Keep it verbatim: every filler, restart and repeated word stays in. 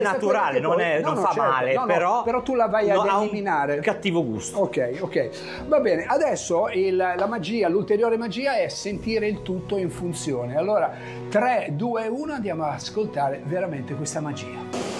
naturale, non, è, no, non no, fa certo, male, no, no, però, però tu la vai ad no, eliminare. Ha un cattivo gusto. Ok, ok. Va bene, adesso il, la magia, l'ulteriore magia è sentire il tutto in funzione. Allora, tre, due, uno, andiamo ad ascoltare veramente questa magia.